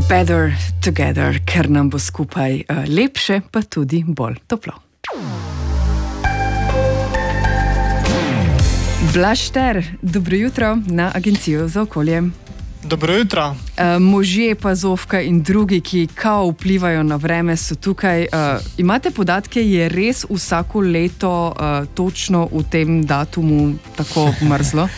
Better together, ker nam bo skupaj lepše, pa tudi bolj toplo. Blaž Šter, dobro jutro na Agencijo za okolje. Dobro jutro. Možje, pa Zofka in drugi, ki kao vplivajo na vreme, so tukaj. Imate podatke, je res vsako leto točno v tem datumu tako mrzlo?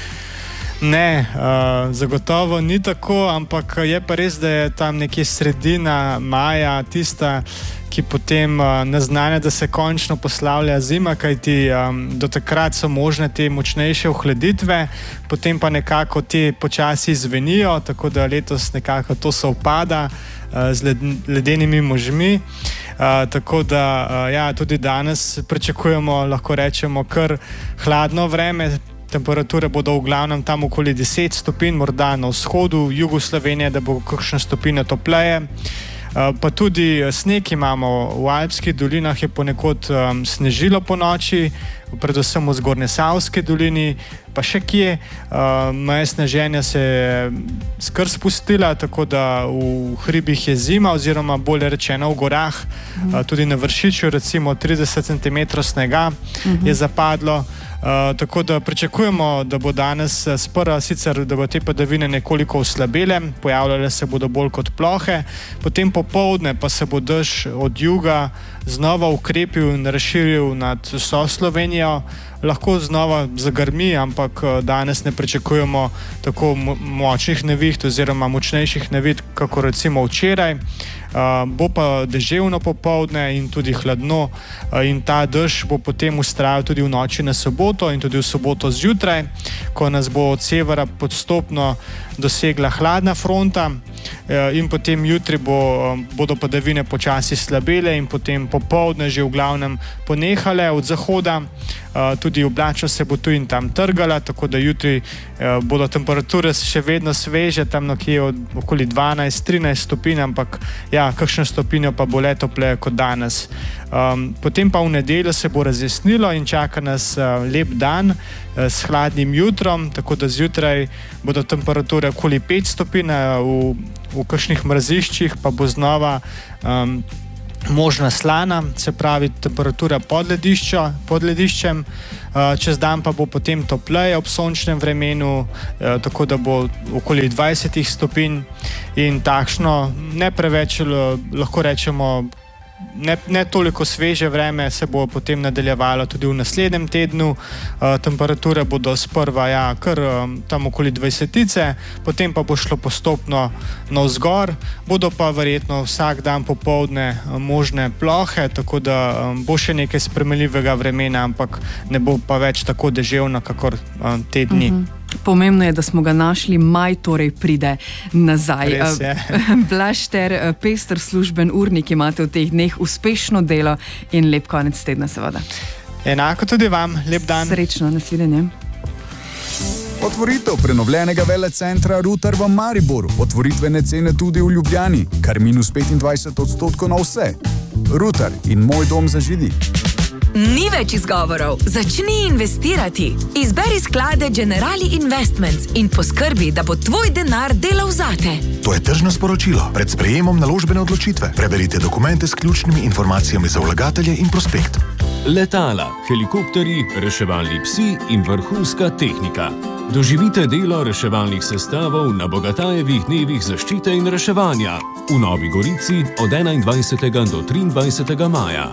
Ne, zagotovo ni tako, ampak je pa res, da je tam nekje sredina maja tista, ki potem naznanja, da se končno poslavlja zima, kajti do takrat so možne te močnejše ohladitve, potem pa nekako te počasi izvenijo, tako da letos nekako to sovpada z ledenimi možmi. Tako da ja, tudi danes pričakujemo, lahko rečemo, kar hladno vreme. Temperature bodo v glavnem tam okoli 10 stopinj, morda na vzhodu, jugu Slovenije, da bo kakšna stopinja topleje. Pa tudi sneg imamo v Alpskih dolinah, je ponekod snežilo po noči, predvsem v Zgornjesavski dolini, pa še kje. Meja sneženja se je skr spustila, tako da v hribih je zima, oziroma bolje rečeno v gorah, tudi na Vršiču recimo 30 cm snega je zapadlo. Tako da pričakujemo, da bo danes sprva sicer, da bo te padavine nekoliko oslabele, pojavljale se bodo bolj kot plohe, potem popoldne pa se bo dež od juga znova ukrepil in razširil nad vso Slovenijo. Lahko znova zagrmi, ampak danes ne pričakujemo tako močnih neviht oziroma močnejših neviht, kako recimo včeraj. Bo pa deževno popoldne in tudi hladno, in ta dež bo potem vztrajal tudi v noči na soboto in tudi v soboto zjutraj, ko nas bo od severa postopno dosegla hladna fronta, in potem jutri bodo padavine počasi slabele in potem popoldne že v glavnem ponehale od zahoda. Tudi oblačno se bo tu in tam trgala, tako da jutri bodo temperature še vedno sveže, tam nekje okoli 12-13 stopinj, ampak ja, kakšno stopinjo pa bo le topleje kot danes. Potem pa v nedeljo se bo razjasnilo in čaka nas lep dan s hladnim jutrom, tako da zjutraj bodo temperature okoli 5 stopinj, v kakšnih mraziščih pa bo znova možna slana, se pravi temperatura pod lediščem, čez dan pa bo potem topleje ob sončnem vremenu, tako da bo okoli 20 stopinj in takšno ne preveč, lahko rečemo, ne toliko sveže vreme se bo potem nadaljevalo tudi v naslednjem tednu. Temperature bodo sprva kar tam okoli 20, potem pa bo šlo postopno navzgor, bodo pa verjetno vsak dan popoldne možne plohe, tako da bo še nekaj spremenljivega vremena, ampak ne bo pa več tako deževno, kakor te dni. Pomembno je, da smo ga našli, maj torej pride nazaj. Blaž Šter, pester služben urnik imate v teh dneh, uspešno delo in lep konec tedna seveda. Enako tudi vam, lep dan. Srečno, nasvidenje. Otvoritev prenovljenega velecentra Rutar v Mariboru, otvoritvene cene tudi v Ljubljani, kar minus 25% na vse. Rutar in moj dom za Židi. Ni več izgovorov, začni investirati. Izberi sklade Generali Investments in poskrbi, da bo tvoj denar delal zate. To je tržno sporočilo. Pred sprejemom naložbene odločitve preberite dokumente s ključnimi informacijami za vlagatelje in prospekt. Letala, helikopterji, reševalni psi in vrhunska tehnika. Doživite delo reševalnih sestavov na Bogatajevih dnevih zaščite in reševanja v Novi Gorici od 21. do 23. maja.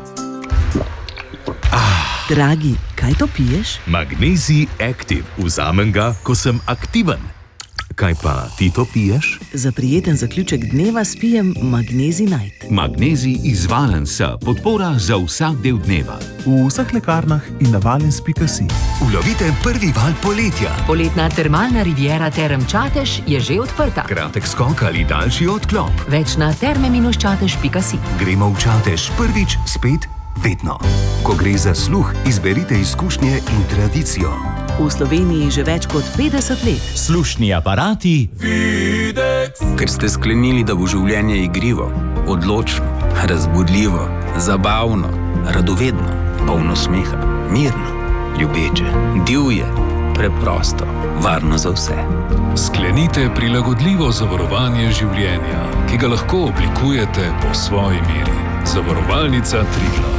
Dragi, kaj to piješ? Magnezij Active. Vzamem ga, ko sem aktiven. Kaj pa ti to piješ? Za prijeten zaključek dneva spijem Magnezij Night. Magnezij iz Valensa. Podpora za vsak del dneva. V vseh lekarnah in na valens.si. Ulovite prvi val poletja. Poletna termalna riviera Term Čatež je že odprta. Kratek skok ali daljši odklop. Več na terme-čatež.si. Gremo v Čatež prvič, spet, vedno. Ko gre za sluh, izberite izkušnje in tradicijo. V Sloveniji že več kot 50 let. Slušni aparati Videx. Ker ste sklenili, da bo življenje igrivo, odločno, razbudljivo, zabavno, radovedno, polno smeha, mirno, ljubeče, divje, Preprosto, varno za vse. Sklenite prilagodljivo zavarovanje življenja, ki ga lahko oblikujete po svoji meri. Zavarovalnica Triglav.